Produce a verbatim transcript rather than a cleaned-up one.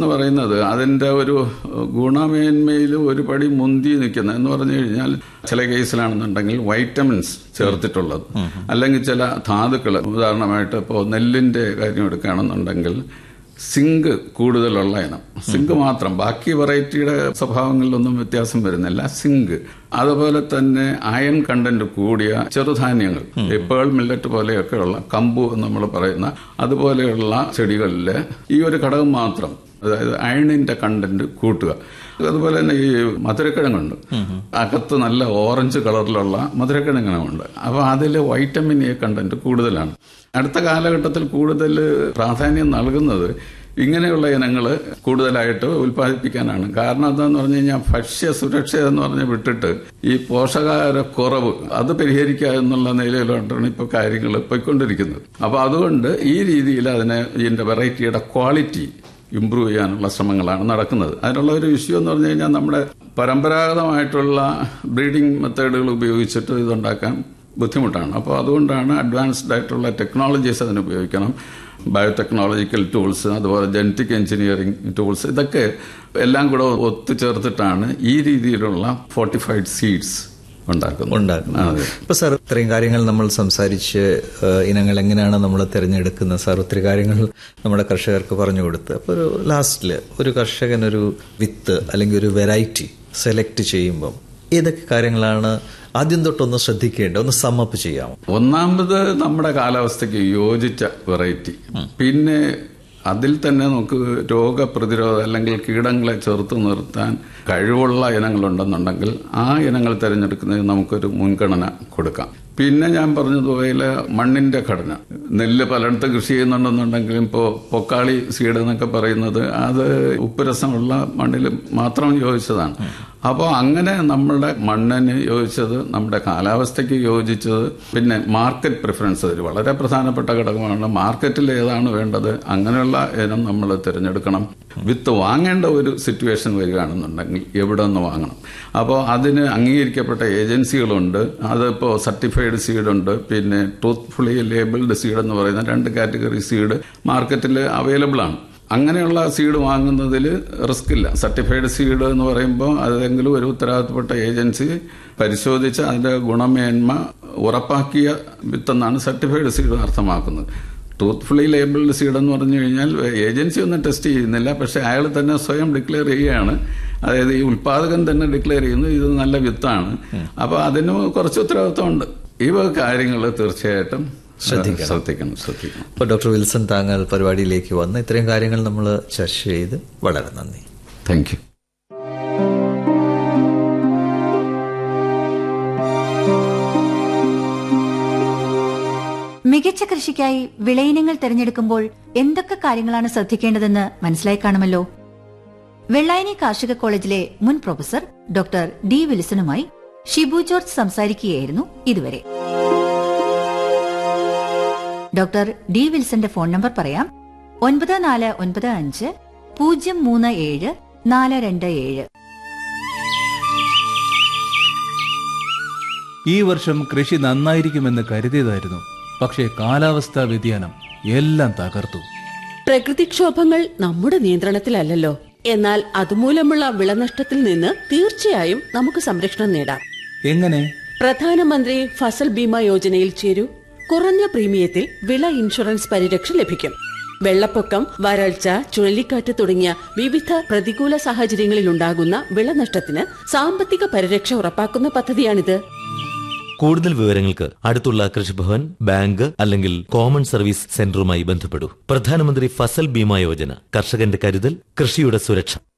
എന്ന് പറയുന്നത് അതിന്റെ ഒരു ഗുണമേന്മയിൽ ഒരു പടി മുന്തി നിൽക്കുന്ന എന്ന് പറഞ്ഞു കഴിഞ്ഞാൽ ചില കേസിലാണെന്നുണ്ടെങ്കിൽ വൈറ്റമിൻസ് ചേർത്തിട്ടുള്ളത്, അല്ലെങ്കിൽ ചില ധാതുക്കൾ, ഉദാഹരണമായിട്ട് ഇപ്പോൾ നെല്ലിന്റെ കാര്യം എടുക്കുകയാണെന്നുണ്ടെങ്കിൽ സിങ്ക് കൂടുതലുള്ള ഇനം, സിങ്ക് മാത്രം, ബാക്കി വെറൈറ്റിയുടെ സ്വഭാവങ്ങളിലൊന്നും വ്യത്യാസം വരുന്നില്ല. സിങ്ക്, അതുപോലെ തന്നെ അയൺ കണ്ടന്റ് കൂടിയ ചെറുധാന്യങ്ങൾ, പേൾ മില്ലറ്റ് പോലെയൊക്കെയുള്ള കമ്പു എന്ന് നമ്മൾ പറയുന്ന അതുപോലെയുള്ള ചെടികളിൽ ഈ ഒരു ഘടകം മാത്രം, അതായത് അയണിന്റെ കണ്ടന്റ് കൂട്ടുക. അതുപോലെ തന്നെ ഈ മധുരക്കിഴങ്ങുണ്ട്, അകത്ത് നല്ല ഓറഞ്ച് കളറിലുള്ള മധുരക്കിഴങ്ങുണ്ട്. അപ്പൊ അതിൽ വൈറ്റമിൻ എ കണ്ടന്റ് കൂടുതലാണ്. അടുത്ത കാലഘട്ടത്തിൽ കൂടുതൽ പ്രാധാന്യം നൽകുന്നത് ഇങ്ങനെയുള്ള ഇനങ്ങൾ കൂടുതലായിട്ട് ഉൽപ്പാദിപ്പിക്കാനാണ്. കാരണം എന്താന്ന് പറഞ്ഞു കഴിഞ്ഞാൽ ഭക്ഷ്യ സുരക്ഷ എന്ന് പറഞ്ഞ് വിട്ടിട്ട് ഈ പോഷകാഹാര കുറവ് അത് പരിഹരിക്കുക എന്നുള്ള നിലയിലോട്ടാണ് ഇപ്പൊ കാര്യങ്ങൾ പോയിക്കൊണ്ടിരിക്കുന്നത്. അപ്പൊ അതുകൊണ്ട് ഈ രീതിയിൽ അതിനെ ഇതിന്റെ വെറൈറ്റിയുടെ ക്വാളിറ്റി ഇംപ്രൂവ് ചെയ്യാനുള്ള ശ്രമങ്ങളാണ് നടക്കുന്നത്. അതിനുള്ള ഒരു ഇഷ്യൂ എന്ന് പറഞ്ഞു കഴിഞ്ഞാൽ നമ്മുടെ പരമ്പരാഗതമായിട്ടുള്ള ബ്രീഡിംഗ് മെത്തേഡുകൾ ഉപയോഗിച്ചിട്ട് ഇതുണ്ടാക്കാൻ ബുദ്ധിമുട്ടാണ്. അപ്പോൾ അതുകൊണ്ടാണ് അഡ്വാൻസ്ഡ് ആയിട്ടുള്ള ടെക്നോളജീസ് അതിന് ഉപയോഗിക്കണം. ബയോടെക്നോളജിക്കൽ ടൂൾസ്, അതുപോലെ ജനറ്റിക് എഞ്ചിനീയറിംഗ് ടൂൾസ്, ഇതൊക്കെ എല്ലാം കൂടെ ഒത്തുചേർത്തിട്ടാണ് ഈ രീതിയിലുള്ള ഫോർട്ടിഫൈഡ് സീഡ്സ് ഉണ്ടാക്കുന്നത്. ഇപ്പൊ സാർ ഇത്രയും കാര്യങ്ങൾ നമ്മൾ സംസാരിച്ച് ഇനങ്ങൾ എങ്ങനെയാണ് നമ്മൾ തിരഞ്ഞെടുക്കുന്നത്, സാർ ഒത്തിരി കാര്യങ്ങൾ നമ്മുടെ കർഷകർക്ക് പറഞ്ഞു കൊടുത്ത്. അപ്പൊ ഒരു ലാസ്റ്റില് ഒരു കർഷകനൊരു വിത്ത് അല്ലെങ്കിൽ ഒരു വെറൈറ്റി സെലക്ട് ചെയ്യുമ്പോൾ ഏതൊക്കെ കാര്യങ്ങളാണ് ആദ്യം തൊട്ടൊന്ന് ശ്രദ്ധിക്കേണ്ടത്, ഒന്ന് സമ്മപ്പ് ചെയ്യാമോ? ഒന്നാമത് നമ്മുടെ കാലാവസ്ഥയ്ക്ക് യോജിച്ച വെറൈറ്റി, പിന്നെ അതിൽ തന്നെ നമുക്ക് രോഗപ്രതിരോധ അല്ലെങ്കിൽ കീടങ്ങളെ ചെറുത്ത് നിർത്താൻ കഴിവുള്ള ഇനങ്ങളുണ്ടെന്നുണ്ടെങ്കിൽ ആ ഇനങ്ങൾ തിരഞ്ഞെടുക്കുന്നതിന് നമുക്കൊരു മുൻഗണന കൊടുക്കാം. പിന്നെ ഞാൻ പറഞ്ഞതുപോലെ മണ്ണിന്റെ ഘടന, നെല്ല് പലയിടത്ത് കൃഷി ചെയ്യുന്നുണ്ടെന്നുണ്ടെങ്കിലും ഇപ്പോൾ പൊക്കാളി സീഡ് എന്നൊക്കെ പറയുന്നത് അത് ഉപ്പുരസമുള്ള മണ്ണിൽ മാത്രം യോജിച്ചതാണ്. അപ്പോൾ അങ്ങനെ നമ്മളുടെ മണ്ണിന് യോജിച്ചത്, നമ്മുടെ കാലാവസ്ഥയ്ക്ക് യോജിച്ചത്, പിന്നെ മാർക്കറ്റ് പ്രിഫറൻസ് ഒരു വളരെ പ്രധാനപ്പെട്ട ഘടകമാണ്. മാർക്കറ്റിൽ ഏതാണ് വേണ്ടത് അങ്ങനെയുള്ള ഇനം നമ്മൾ തിരഞ്ഞെടുക്കണം. വിത്ത് വാങ്ങേണ്ട ഒരു സിറ്റുവേഷൻ വരികയാണെന്നുണ്ടെങ്കിൽ എവിടെ നിന്ന് വാങ്ങണം. അപ്പോൾ അതിന് അംഗീകരിക്കപ്പെട്ട ഏജൻസികളുണ്ട്. അതിപ്പോൾ സർട്ടിഫൈഡ് സീഡുണ്ട്, പിന്നെ ട്രൂത്ത്ഫുള്ളി ലേബിൾഡ് സീഡ് എന്ന് പറയുന്ന രണ്ട് കാറ്റഗറി സീഡ് മാർക്കറ്റിൽ അവൈലബിൾ ആണ്. അങ്ങനെയുള്ള സീഡ് വാങ്ങുന്നതിൽ റിസ്ക് ഇല്ല. സർട്ടിഫൈഡ് സീഡ് എന്ന് പറയുമ്പോൾ അതെങ്കിലും ഒരു ഉത്തരവാദിത്തപ്പെട്ട ഏജൻസി പരിശോധിച്ച് അതിന്റെ ഗുണമേന്മ ഉറപ്പാക്കിയ വിത്തെന്നാണ് സർട്ടിഫൈഡ് സീഡ് അർത്ഥമാക്കുന്നത്. ട്രൂത്ത്ഫുള്ളി ലേബിൾഡ് സീഡ് എന്ന് പറഞ്ഞു കഴിഞ്ഞാൽ ഏജൻസി ഒന്നും ടെസ്റ്റ് ചെയ്യുന്നില്ല, പക്ഷെ അയാൾ തന്നെ സ്വയം ഡിക്ലെയർ ചെയ്യുകയാണ്. അതായത് ഈ ഉൽപാദകൻ തന്നെ ഡിക്ലെയർ ചെയ്യുന്നു ഇത് നല്ല വിത്താണ്. അപ്പൊ അതിന് കുറച്ച് ഉത്തരവാദിത്തമുണ്ട്. ഈ കാര്യങ്ങൾ തീർച്ചയായിട്ടും ശ്രദ്ധിക്കണം ശ്രദ്ധിക്കണം ശ്രദ്ധിക്കണം അപ്പോൾ ഡോക്ടർ വിൽസൺ, താങ്കൾ പരിപാടിയിലേക്ക് വന്ന് ഇത്രയും കാര്യങ്ങൾ നമ്മൾ ചർച്ച ചെയ്ത് വളരെ നന്ദി. Thank you. മികച്ച കൃഷിക്കായി വിളയിനങ്ങൾ തിരഞ്ഞെടുക്കുമ്പോൾ എന്തൊക്കെ കാര്യങ്ങളാണ് ശ്രദ്ധിക്കേണ്ടതെന്ന് മനസ്സിലായി കാണുമല്ലോ. വെള്ളായണി കാർഷിക കോളേജിലെ മുൻ professor doctor D വിൽസണുമായി Shibu George സംസാരിക്കുകയായിരുന്നു ഇതുവരെ. ഡോക്ടർ ഡി വിൽസന്റെ ഫോൺ നമ്പർ പറയാം: ഒൻപത് നാല് ഒൻപത് അഞ്ച് പൂജ്യം മൂന്ന് ഏഴ് നാല് രണ്ട് ഏഴ്. ഈ വർഷം കൃഷി നന്നായിരിക്കുമെന്ന് കരുതിയതായിരുന്നു, പക്ഷേ കാലാവസ്ഥാ വ്യതിയാനം എല്ലാം തകർത്തു. പ്രകൃതിക്ഷോഭങ്ങൾ നമ്മുടെ നിയന്ത്രണത്തിലല്ലല്ലോ. എന്നാൽ അതുമൂലമുള്ള വിളനഷ്ടത്തിൽ നിന്ന് തീർച്ചയായും നമുക്ക് സംരക്ഷണം നേടാം. എങ്ങനെ? പ്രധാനമന്ത്രി ഫസൽ ബീമ യോജനയിൽ ചേരൂ. കുറഞ്ഞ പ്രീമിയത്തിൽ വിള ഇൻഷുറൻസ് പരിരക്ഷ ലഭിക്കും. വെള്ളപ്പൊക്കം, വരൾച്ച, ചുഴലിക്കാറ്റ് തുടങ്ങിയ വിവിധ പ്രതികൂല സാഹചര്യങ്ങളിലുണ്ടാകുന്ന വിളനഷ്ടത്തിന് സാമ്പത്തിക പരിരക്ഷ ഉറപ്പാക്കുന്ന പദ്ധതിയാണിത്. കൂടുതൽ വിവരങ്ങൾക്ക് അടുത്തുള്ള കൃഷിഭവൻ, ബാങ്ക് അല്ലെങ്കിൽ കോമൺ സർവീസ് സെന്ററുമായി ബന്ധപ്പെടൂ. പ്രധാനമന്ത്രി ഫസൽ ബീമ യോജന, കർഷകന്റെ കരുതൽ, കൃഷിയുടെ സുരക്ഷ.